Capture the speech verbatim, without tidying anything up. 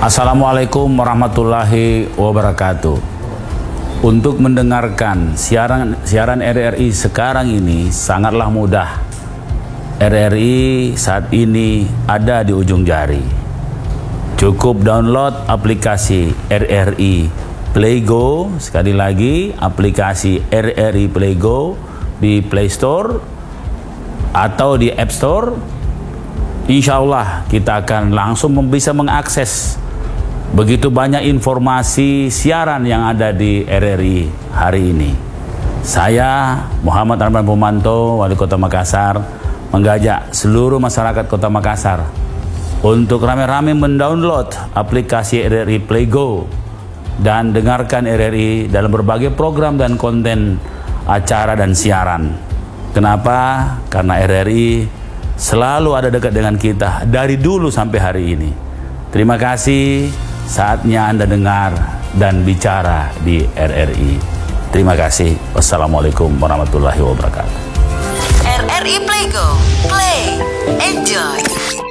Assalamualaikum warahmatullahi wabarakatuh. Untuk mendengarkan siaran siaran R R I sekarang ini sangatlah mudah. R R I saat ini ada di ujung jari. Cukup download aplikasi R R I Play Go. Sekali lagi, aplikasi R R I Play Go di Play Store atau di App Store. Insya Allah kita akan langsung bisa mengakses begitu banyak informasi siaran yang ada di R R I hari ini. Saya Muhammad Arman Pumanto, Wali Kota Makassar, mengajak seluruh masyarakat Kota Makassar untuk rame-rame mendownload aplikasi R R I Play Go dan dengarkan R R I dalam berbagai program dan konten acara dan siaran. Kenapa? Karena R R I selalu ada dekat dengan kita dari dulu sampai hari ini. Terima kasih. Saatnya Anda dengar dan bicara di R R I. Terima kasih. Wassalamualaikum warahmatullahi wabarakatuh. R R I Play Go. Play. Enjoy.